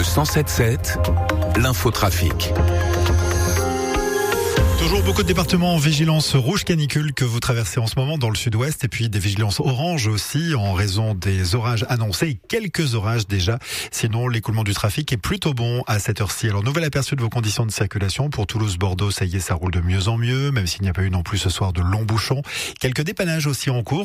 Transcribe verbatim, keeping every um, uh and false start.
cent sept sept, l'infotrafic. Toujours beaucoup de départements en vigilance rouge canicule que vous traversez en ce moment dans le sud-ouest, et puis des vigilances orange aussi en raison des orages annoncés, et quelques orages déjà. Sinon, l'écoulement du trafic est plutôt bon à cette heure-ci. Alors, nouvel aperçu de vos conditions de circulation pour Toulouse-Bordeaux. Ça y est, ça roule de mieux en mieux, même s'il n'y a pas eu non plus ce soir de longs bouchons. Quelques dépannages aussi en cours.